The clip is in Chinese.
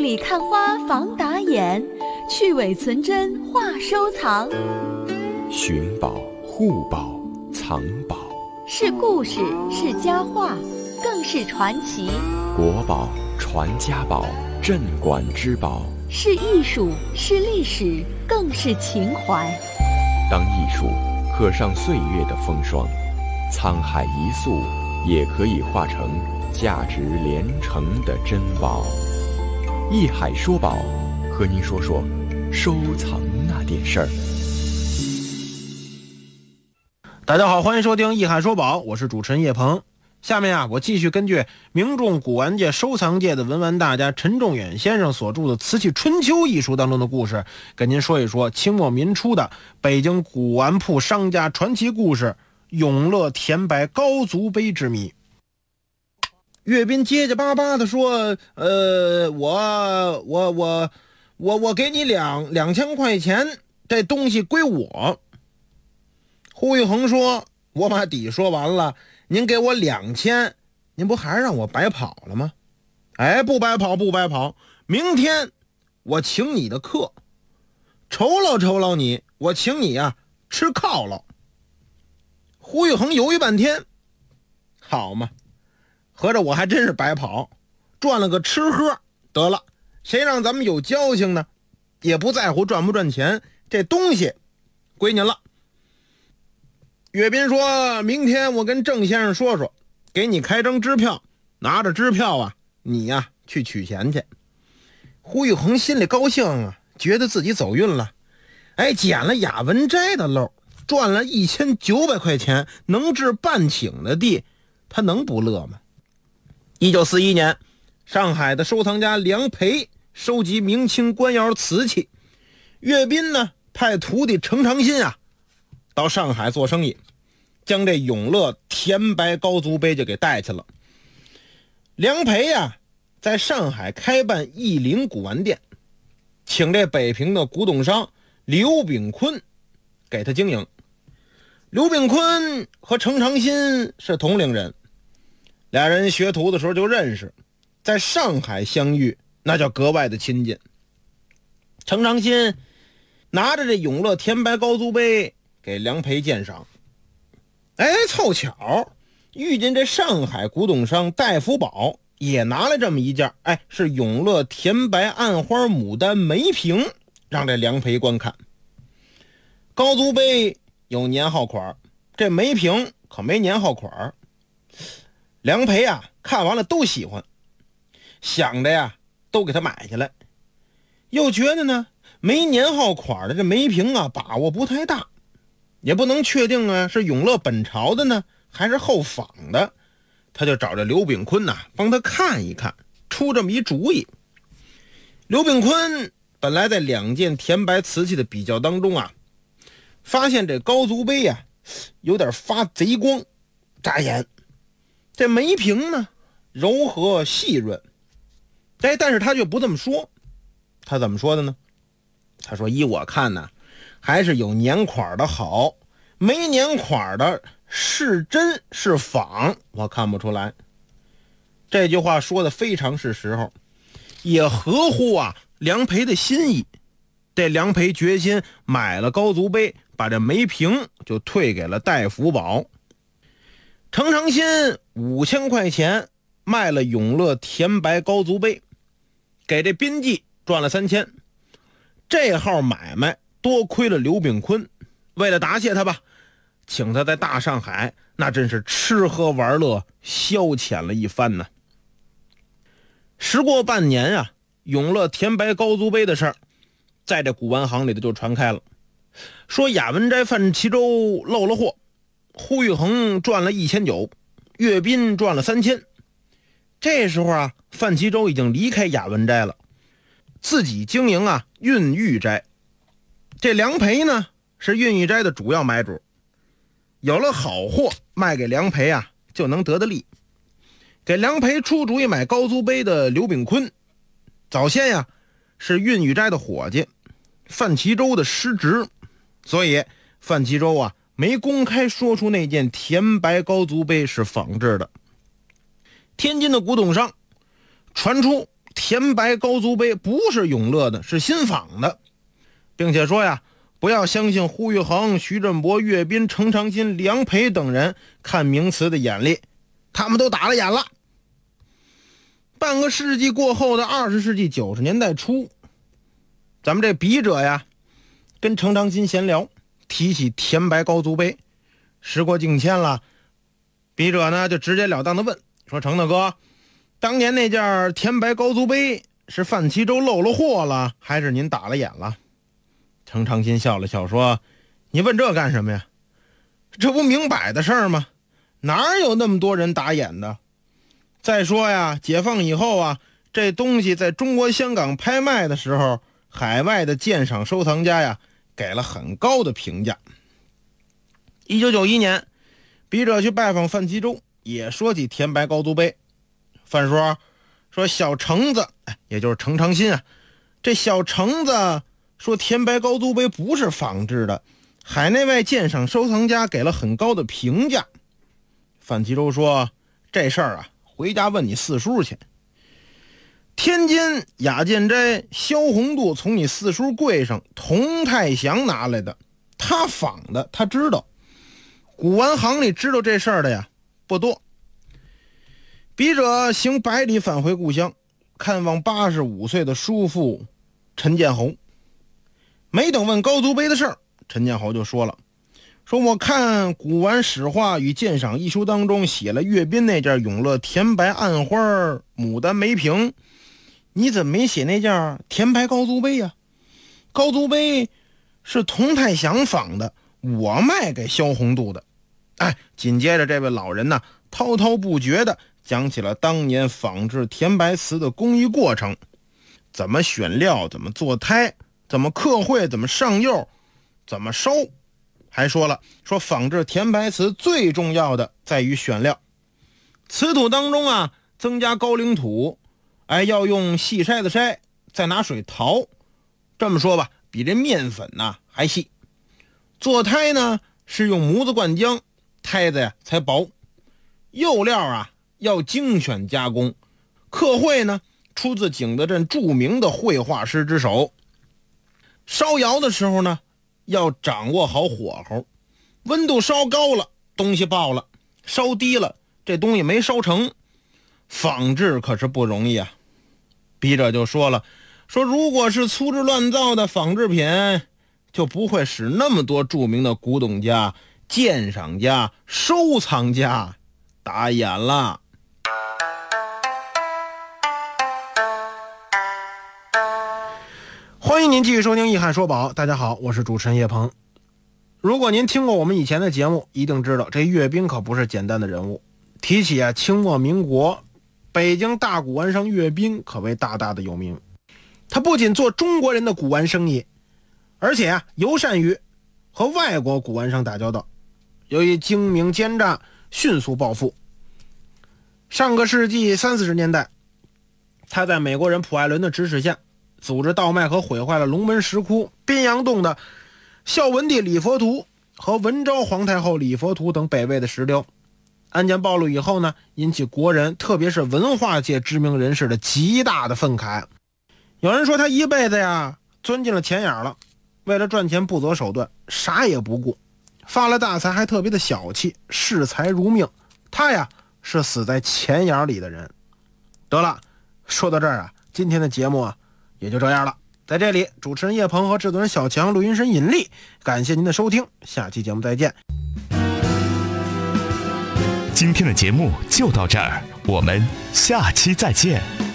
里看花防打眼，去伪存真话收藏。 寻宝、护宝、藏宝， 是故事，是佳话，更是传奇。 国宝、传家宝，镇馆之宝， 是艺术，是历史，更是情怀。 当艺术刻上岁月的风霜，沧海一粟也可以化成价值连城的珍宝。艺海说宝，和您说说收藏那点事儿。 大家好，欢迎收听艺海说宝，我是主持人叶鹏。下面我继续根据名众古玩界收藏界的文玩大家陈仲远先生所著的《瓷器春秋》一书当中的故事，跟您说一说清末民初的北京古玩铺商家传奇故事——永乐田白高足杯之谜。岳斌结结巴巴的说：“我给你2000块钱，这东西归我。”胡玉衡说：“我把底说完了，您给我2000，您不还让我白跑了吗？哎，不白跑，不白跑，明天我请你的客，酬劳你，我请你吃犒劳。”胡玉衡犹豫半天，好嘛，合着我还真是白跑，赚了个吃喝得了，谁让咱们有交情呢？也不在乎赚不赚钱，这东西归您了。岳斌说：“明天我跟郑先生说说，给你开张支票，拿着支票你去取钱去。”胡玉衡心里高兴觉得自己走运了，捡了雅文斋的漏，赚了1900块钱，能治半顷的地，他能不乐吗？1941年，上海的收藏家梁培收集明清官窑瓷器，岳斌派徒弟程长新到上海做生意，将这永乐田白高足杯就给带去了。梁培在上海开办义林古玩店，请这北平的古董商刘炳坤给他经营。刘炳坤和程长新是同龄人，俩人学徒的时候就认识，在上海相遇，那叫格外的亲近。程长新拿着这永乐田白高足杯给梁培鉴赏，凑巧遇见这上海古董商戴福宝也拿了这么一件，是永乐田白暗花牡丹梅瓶，让这梁培观看。高足杯有年号款，这梅瓶可没年号款。梁培看完了都喜欢，想着都给他买下来，又觉得呢没年号款的这梅瓶把握不太大，也不能确定是永乐本朝的呢还是后仿的，他就找着刘炳坤帮他看一看，出这么一主意。刘炳坤本来在2件田白瓷器的比较当中发现这高足杯有点发贼光扎眼，这梅瓶呢柔和细润，但是他却不这么说。他怎么说的呢？他说：“依我看还是有年款的好，没年款的是真是仿，我看不出来。”这句话说的非常是时候，也合乎梁培的心意。这梁培决心买了高足杯，把这梅瓶就退给了戴福宝。程长新5000块钱卖了永乐田白高足杯，给这宾记赚了3000。这号买卖多亏了刘炳坤，为了答谢他吧，请他在大上海那真是吃喝玩乐消遣了一番呢。时过半年永乐田白高足杯的事儿在这古玩行里头就传开了，说雅文斋范其洲漏了货，胡玉衡赚了1900，岳斌赚了3000。这时候范其洲已经离开雅文斋了，自己经营运玉斋。这梁培呢是运玉斋的主要买主，有了好货卖给梁培就能得利。给梁培出主意买高足杯的刘炳坤，早先是运玉斋的伙计，范其洲的师侄，所以范其洲没公开说出那件田白高足杯是仿制的。天津的古董商传出甜白高足杯不是永乐的，是新仿的，并且说呀，不要相信胡玉衡、徐振博、岳斌、程长金、梁培等人看名词的眼力，他们都打了眼了。半个世纪过后的20世纪90年代初，咱们这笔者呀跟程长金闲聊，提起甜白高足杯。时过境迁了，笔者呢就直截了当的问说，程大哥，当年那件甜白高足杯是范其洲漏了货了，还是您打了眼了？程长金笑了笑说，你问这干什么呀？这不明摆的事儿吗？哪有那么多人打眼的？再说呀，解放以后啊，这东西在中国香港拍卖的时候，海外的鉴赏收藏家呀给了很高的评价。1991年，笔者去拜访范其洲，也说起甜白高足杯。范说小橙子，也就是程长新啊，这小橙子说甜白高足杯不是仿制的，海内外鉴赏收藏家给了很高的评价。范其洲说，这事儿啊，回家问你四叔去。天津雅建斋萧宏度从你四叔柜上童太祥拿来的，他仿的，他知道。古玩行里知道这事儿的呀不多。笔者行100里返回故乡，看望85岁的叔父陈建侯。没等问高足杯的事儿，陈建侯就说了，说我看古玩史话与鉴赏一书当中写了岳斌那件永乐甜白暗花牡丹梅瓶，你怎么没写那件甜白高足杯呀？高足杯是童太祥仿的，我卖给萧宏度的。紧接着这位老人呢滔滔不绝地讲起了当年仿制甜白瓷的工艺过程，怎么选料，怎么做胎，怎么刻绘，怎么上釉，怎么烧。还说了，说仿制甜白瓷最重要的在于选料，瓷土当中啊增加高岭土，要用细筛的筛，再拿水淘，这么说吧，比这面粉呢还细。做胎呢是用模子灌浆，胎子呀才薄。釉料啊要精选加工，刻绘呢出自景德镇著名的绘画师之手。烧窑的时候呢要掌握好火候，温度烧高了东西爆了，烧低了这东西没烧成。仿制可是不容易啊。笔者就说了，说如果是粗制乱造的仿制品，就不会使那么多著名的古董家、鉴赏家、收藏家打眼了。欢迎您继续收听《一汉说宝》，大家好，我是主持人叶鹏。如果您听过我们以前的节目，一定知道这岳斌可不是简单的人物。提起清末民国，北京大古玩商岳斌可谓大大的有名。他不仅做中国人的古玩生意，而且尤善于和外国古玩商打交道，由于精明奸诈，迅速暴富。上个世纪30-40年代，他在美国人普艾伦的指使下，组织盗卖和毁坏了龙门石窟、滨阳洞的孝文帝礼佛图和文昭皇太后礼佛图等北魏的石雕。案件暴露以后呢，引起国人特别是文化界知名人士的极大的愤慨。有人说他一辈子呀钻进了钱眼了，为了赚钱不择手段，啥也不顾，发了大财还特别的小气，视财如命。他呀是死在钱眼里的人。得了，说到这儿啊，今天的节目啊也就这样了。在这里，主持人叶鹏和制作人小强、录音师尹力，感谢您的收听，下期节目再见。 今天的节目就到这儿，我们下期再见。